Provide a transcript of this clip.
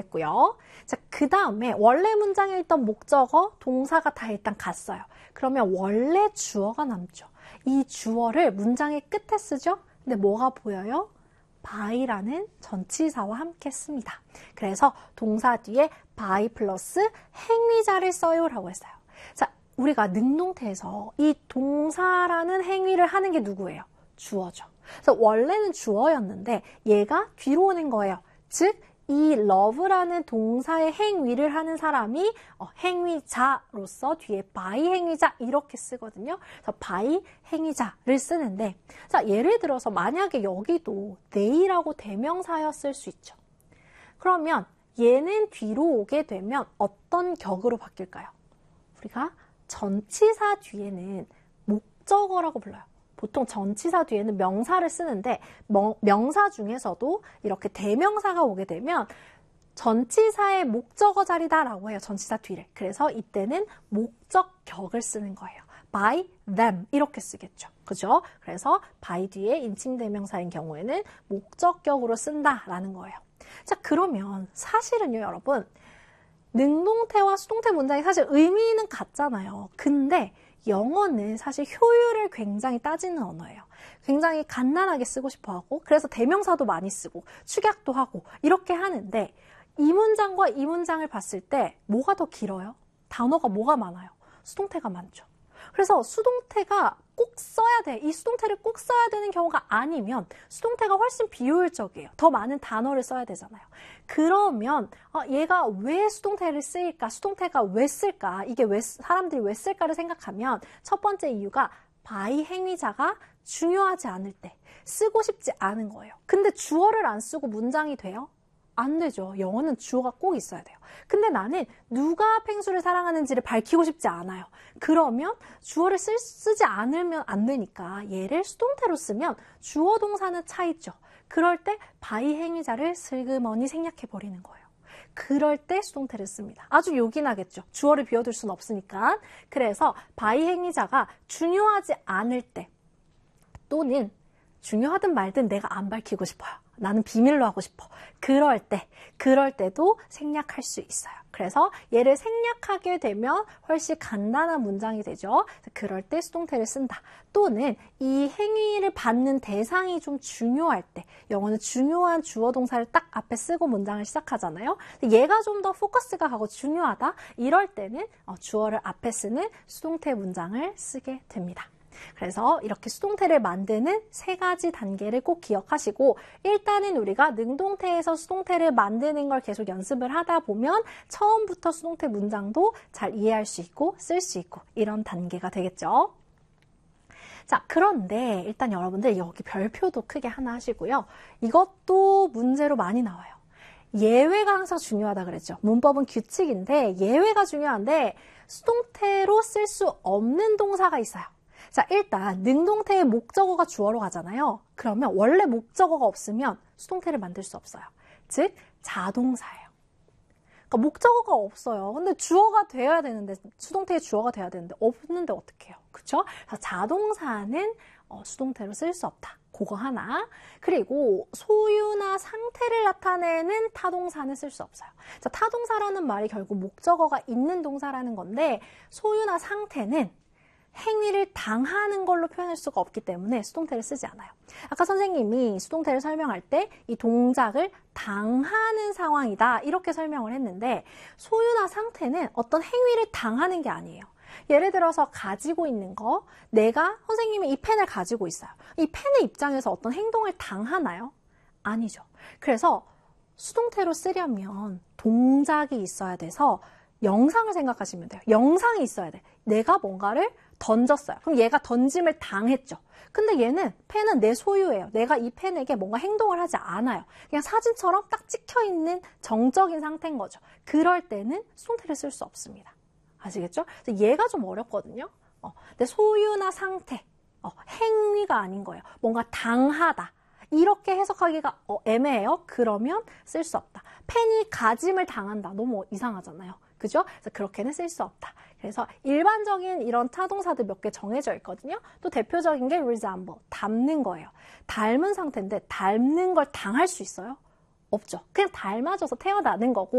됐고요. 자, 그 다음에 원래 문장에 있던 목적어, 동사가 다 일단 갔어요. 그러면 원래 주어가 남죠. 이 주어를 문장의 끝에 쓰죠. 근데 뭐가 보여요? by라는 전치사와 함께 씁니다. 그래서 동사 뒤에 by 플러스 행위자를 써요 라고 했어요. 자, 우리가 능동태에서 이 동사라는 행위를 하는 게 누구예요? 주어죠. 그래서 원래는 주어였는데 얘가 뒤로 오는 거예요. 즉, 이 love라는 동사의 행위를 하는 사람이 행위자로서 뒤에 by 행위자 이렇게 쓰거든요. 그래서 by 행위자를 쓰는데, 자, 예를 들어서 만약에 여기도 they라고 대명사였을 수 있죠. 그러면 얘는 뒤로 오게 되면 어떤 격으로 바뀔까요? 우리가 전치사 뒤에는 목적어라고 불러요. 보통 전치사 뒤에는 명사를 쓰는데 명사 중에서도 이렇게 대명사가 오게 되면 전치사의 목적어 자리다라고 해요. 전치사 뒤를. 그래서 이때는 목적격을 쓰는 거예요. by them 이렇게 쓰겠죠. 그죠? 그래서 by 뒤에 인칭 대명사인 경우에는 목적격으로 쓴다라는 거예요. 자, 그러면 사실은요, 여러분. 능동태와 수동태 문장이 사실 의미는 같잖아요. 근데 영어는 사실 효율을 굉장히 따지는 언어예요. 굉장히 간단하게 쓰고 싶어 하고, 그래서 대명사도 많이 쓰고, 축약도 하고, 이렇게 하는데, 이 문장과 이 문장을 봤을 때, 뭐가 더 길어요? 단어가 뭐가 많아요? 수동태가 많죠. 그래서 수동태가 꼭 써야 돼. 이 수동태를 꼭 써야 되는 경우가 아니면 수동태가 훨씬 비효율적이에요. 더 많은 단어를 써야 되잖아요. 그러면 얘가 왜 수동태를 쓰일까? 수동태가 왜 쓸까? 이게 왜 사람들이 왜 쓸까를 생각하면 첫 번째 이유가 by 행위자가 중요하지 않을 때 쓰고 싶지 않은 거예요. 근데 주어를 안 쓰고 문장이 돼요? 안 되죠. 영어는 주어가 꼭 있어야 돼요. 근데 나는 누가 펭수를 사랑하는지를 밝히고 싶지 않아요. 그러면 주어를 쓰지 않으면 안 되니까 얘를 수동태로 쓰면 주어 동사는 차있죠. 그럴 때 by 행위자를 슬그머니 생략해버리는 거예요. 그럴 때 수동태를 씁니다. 아주 요긴하겠죠. 주어를 비워둘 수는 없으니까. 그래서 by 행위자가 중요하지 않을 때 또는 중요하든 말든 내가 안 밝히고 싶어요. 나는 비밀로 하고 싶어. 그럴 때도 생략할 수 있어요. 그래서 얘를 생략하게 되면 훨씬 간단한 문장이 되죠. 그럴 때 수동태를 쓴다. 또는 이 행위를 받는 대상이 좀 중요할 때, 영어는 중요한 주어 동사를 딱 앞에 쓰고 문장을 시작하잖아요. 얘가 좀 더 포커스가 가고 중요하다. 이럴 때는 주어를 앞에 쓰는 수동태 문장을 쓰게 됩니다. 그래서 이렇게 수동태를 만드는 세 가지 단계를 꼭 기억하시고, 일단은 우리가 능동태에서 수동태를 만드는 걸 계속 연습을 하다 보면 처음부터 수동태 문장도 잘 이해할 수 있고 쓸 수 있고 이런 단계가 되겠죠. 자, 그런데 일단 여러분들 여기 별표도 크게 하나 하시고요. 이것도 문제로 많이 나와요. 예외가 항상 중요하다 그랬죠. 문법은 규칙인데 예외가 중요한데 수동태로 쓸 수 없는 동사가 있어요. 자, 일단 능동태의 목적어가 주어로 가잖아요. 그러면 원래 목적어가 없으면 수동태를 만들 수 없어요. 즉, 자동사예요. 그러니까 목적어가 없어요. 근데 주어가 돼야 되는데, 수동태의 주어가 돼야 되는데 없는데 어떡해요? 그쵸? 그래서 자동사는 수동태로 쓸 수 없다. 그거 하나. 그리고 소유나 상태를 나타내는 타동사는 쓸 수 없어요. 자, 타동사라는 말이 결국 목적어가 있는 동사라는 건데 소유나 상태는 행위를 당하는 걸로 표현할 수가 없기 때문에 수동태를 쓰지 않아요. 아까 선생님이 수동태를 설명할 때 이 동작을 당하는 상황이다 이렇게 설명을 했는데 소유나 상태는 어떤 행위를 당하는 게 아니에요. 예를 들어서 가지고 있는 거, 내가 선생님이 이 펜을 가지고 있어요. 이 펜의 입장에서 어떤 행동을 당하나요? 아니죠. 그래서 수동태로 쓰려면 동작이 있어야 돼서 영상을 생각하시면 돼요. 영상이 있어야 돼. 내가 뭔가를 던졌어요. 그럼 얘가 던짐을 당했죠. 근데 얘는 펜은 내 소유예요. 내가 이 펜에게 뭔가 행동을 하지 않아요. 그냥 사진처럼 딱 찍혀있는 정적인 상태인 거죠. 그럴 때는 수동태를 쓸 수 없습니다. 아시겠죠? 그래서 얘가 좀 어렵거든요. 내 소유나 상태, 행위가 아닌 거예요. 뭔가 당하다. 이렇게 해석하기가 애매해요. 그러면 쓸 수 없다. 펜이 가짐을 당한다. 너무 이상하잖아요. 그죠? 그래서 그렇게는 쓸 수 없다. 그래서 일반적인 이런 타동사들 몇 개 정해져 있거든요. 또 대표적인 게 resemble, 닮는 거예요. 닮은 상태인데 닮는 걸 당할 수 있어요? 없죠. 그냥 닮아져서 태어나는 거고